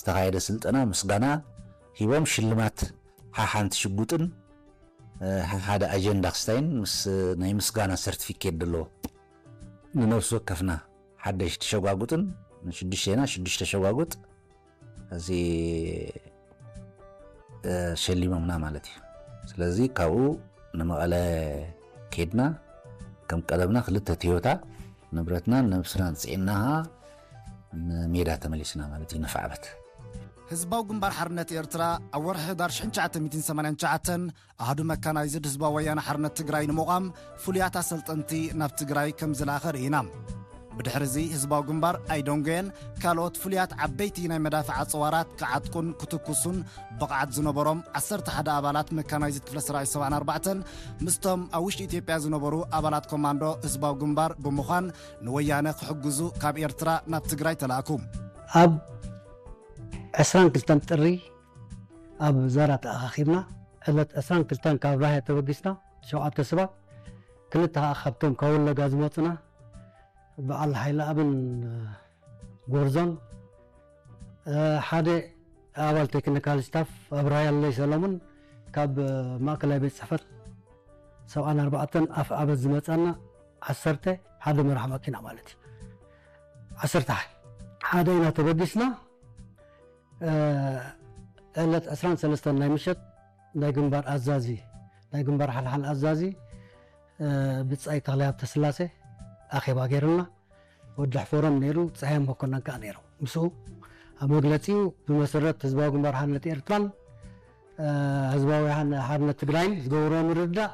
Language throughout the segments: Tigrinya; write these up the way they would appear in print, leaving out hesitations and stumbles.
ዝተኻየደ ስልጠና ምስጋና ሂቦም ሽልማት ሓሓንቲ ሽጉጥን ሓደ ኣጀንዳ ክስታይን ምስ ናይ ምስጋና ሰርቲፊኬት ደሎ ንነፍስ ወከፍና ሓደሽ ተሸጓጉጥን ሽዱሽተ ሸጓጉጥ እዚ ሸሊሞምና ማለት እዩ ስለዚ ካብኡ ንመቐለ ከድና ከም ቀደምና ክልተ ትዮታ ንብረትና ነብስና ጽዕናሃ ሜዳ ተመሊስና ማለት እዩ ነፋዕበት ህዝባው ግንባር ሓርነት ኤርትራ ኣብ ወርሒ ህዳር 1989 ኣሃዱ መካናይዝድ ህዝባዊ ወያነ ሓርነት ትግራይ ንምቋም ፍሉያት ኣሰልጠንቲ ናብ ትግራይ ከም ዝለኣኸ ርኢና ብድሕሪዚ ህዝባዊ ግንባር ኣይዶንገን ካልኦት ፍሉያት ዓበይቲ ናይ መዳፍዕ ኣፅዋራት ክዓጥቁን ክትኩሱን ብቕዓት ዝነበሮም 11 ኣባላት መካናይዝድ ክፍለ ሰራዊት 74 ምስቶም ኣብ ውሽጢ ኢትዮጵያ ዝነበሩ ኣባላት ኮማንዶ ህዝባዊ ግንባር ብምዃን ንወያነ ክሕግዙ ካብ ኤርትራ ናብ ትግራይ ተላኣኩ ኣብ 22 ጥሪ ኣብ ዛራ ተኣኻኺብና ዕለት 22 ካብ ራያ ተበጊስና 7 ሰባት ክልተ ካብቶም ካብ ወለጋ ዝመፁና በዓል ሓይለ ኣብን ጎርዞን ሓደ ኣባል ቴክኒካል ስታፍ ኣብ ራያ ለይ ሰሎሞን ካብ ማእከላይ ቤት ጽሕፈት 74 ኣፍ ዓበት ዝመፀና 10 ሓደ መራሒ መኪና ማለት እዩ 10 ሓደ ኢና ተበጊስና ዕለት 23 ናይ ምሸት ናይ ግንባር ኣዛዚ ናይ ግንባር ሓልሓል ኣዛዚ ብጻይ ተኽላይ ተስላሴ ኣኼባ ገይሩና ወዲ ሕፎሮም ነይሩ ፀሓይ መኮነን ከዓ ነይሩ ምስኡ ኣብ መግለፂኡ ብመሰረት ህዝባዊ ግንባር ሓርነት ኤርትራን ህዝባዊ ሓርነት ትግራይን ዝገብሮ ምርዳእ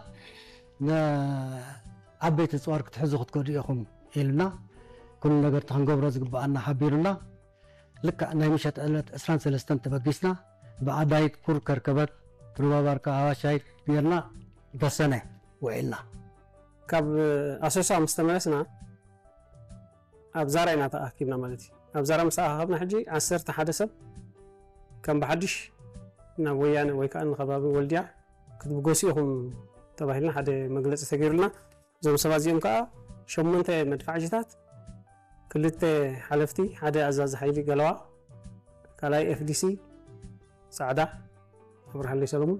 ንዓበይቲ ፅዋር ክትሕዙ ክትከዱ ኢኹም ኢልና ኩሉ ነገር ክንገብሮ ዝግባአና ሓቢሩና ልክዕ ናይ ምሸት ዕለት 23 ተበጊስና ብዓዳይት ኩር ከርከበት ሩባባርካ ኣዋሻይት ጌርና በሰነ ውዒልና ካብ ኣሶሳ ምስ ተመለስና ኣብ ዛራ ኢና ተኣኪብና ማለት እዩ ኣብ ዛራ ምስ ተኣኻኽብና ሕጂ 11 ሰብ ከም ብሓድሽ ናብ ወያነ ወይ ከዓ ንኸባቢ ወልድያ ክትብገሱ ኢኹም ተባሂልና ሓደ መግለፂ ተገይሩልና እዞም ሰባት እዚኦም ከዓ 8 መድፋዕጅታት ክልተ ሓለፍቲ ሓደ ኣዛዚ ሓይሊ ገለዋ ካልኣይ ኤፍዲሲ ጻዕዳ ኣብርሃለይ ሰሎሞን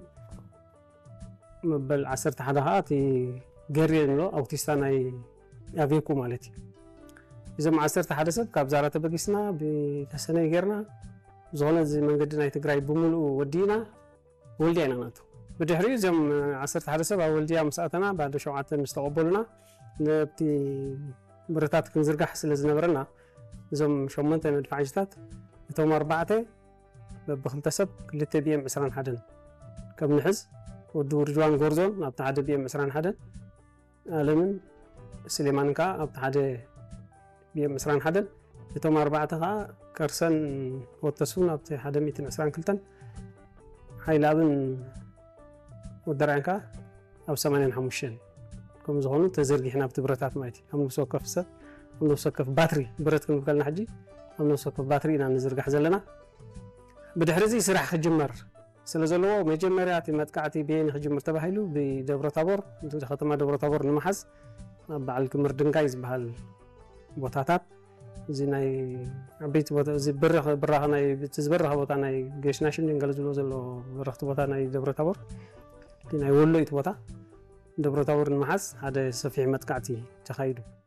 መበል 11 ከዓ እቲ ገሪር ንብሎ ኣውቲስታ ናይ ኣቬኩ ማለት እዩ እዞም 11 ሰብ ካብ ዛራ ተበጊስና ብተሰነይ ጌርና ዝኾነ እዚ መንገዲ ናይ ትግራይ ብምሉኡ ወዲና ወልድያ ኢና ናቱ ብድሕሪ እዞም 11 ሰብ ኣብ ወልድያ ምስኣተና ባዶ 7 ምስ ተቐበሉና ነብቲ ብረታት ክንዝርጋሕ ስለ ዝነበረና እዞም 8 መድፋዕጅታት እቶም 4 በብክልተ ሰብ 2 ቢኤም 21 ከም ንሕዝ ወዲ ውርጅዋን ጎርዞን ኣብቲ ሓደ ቢኤም 21 ኣለምን ስሌማን ከዓ ኣብቲ ሓደ ቢኤም 21 እቶም 4 ከዓ ከርሰን ወተሱን ኣብቲ ሓደ 122 ሓይላብን ወደራንካ ኣብ 85 ከም ዝኾኑ ተዘርጊሕና ኣብቲ ብረታት ማለት እዩ ኣብ ነፍሲ ወከፍ ሰብ ኣብ ነፍሲ ወከፍ ባትሪ ብረት ክንብከልና ሕጂ ኣብ ነፍሲ ወከፍ ባትሪ ኢና ንዝርጋሕ ዘለና ብድሕሪ እዚ ስራሕ ክጅመር ስለ ዘለዎ መጀመርያ እቲ መጥቃዕቲ ቤን ክጅመር ተባሂሉ ብደብረ ታቦር ከተማ ደብረ ታቦር ንምሓዝ ኣብ በዓል ክምር ድንጋይ ዝበሃል ቦታታት እዚ ናይ ዓበይቲ ቦታ እዚ ብራኸ ናይ ዝበረኸ ቦታ ናይ ጌሽናሽን ድንገል ዝብሎ ዘሎ በረኽቲ ቦታ ናይ ደብረ ታቦር ናይ ወሎይት ቦታ ደብረ ታቦር ንምሓዝ ሓደ ሰፊሕ መጥቃዕቲ ተኻይዱ